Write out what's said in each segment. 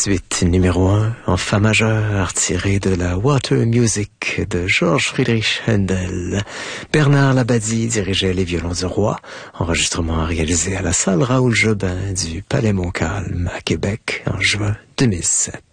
Suite numéro 1 en fa majeur tirée de la Water Music de Georges Friedrich Händel. Bernard Labadie dirigeait les violons du roi, enregistrement réalisé à la salle Raoul Jobin du Palais Montcalm à Québec en juin 2007.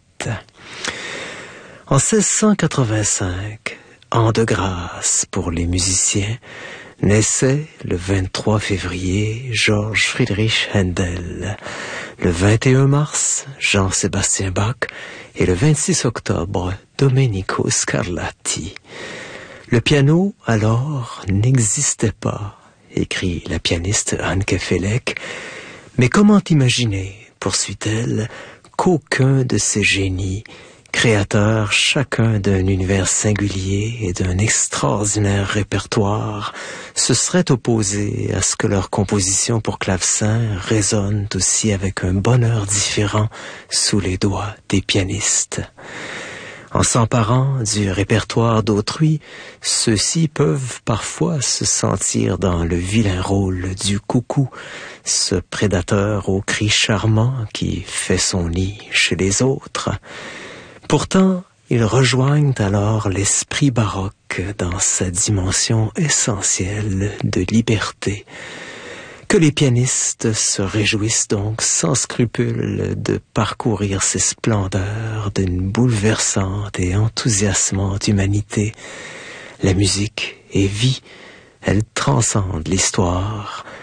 En 1685, an de grâce pour les musiciens, naissait le 23 février Georges Friedrich Händel. Le 21 mars, Jean-Sébastien Bach et le 26 octobre, Domenico Scarlatti. Le piano, alors, n'existait pas, écrit la pianiste Anke Felek. Mais comment imaginer, poursuit-elle, qu'aucun de ces génies, créateurs chacun d'un univers singulier et d'un extraordinaire répertoire, se seraient opposés à ce que leurs compositions pour clavecin résonnent aussi avec un bonheur différent sous les doigts des pianistes. En s'emparant du répertoire d'autrui, ceux-ci peuvent parfois se sentir dans le vilain rôle du coucou, ce prédateur aux cris charmants qui fait son nid chez les autres. Pourtant, ils rejoignent alors l'esprit baroque dans sa dimension essentielle de liberté. Que les pianistes se réjouissent donc sans scrupule de parcourir ces splendeurs d'une bouleversante et enthousiasmante humanité. La musique est vie, elle transcende l'histoire,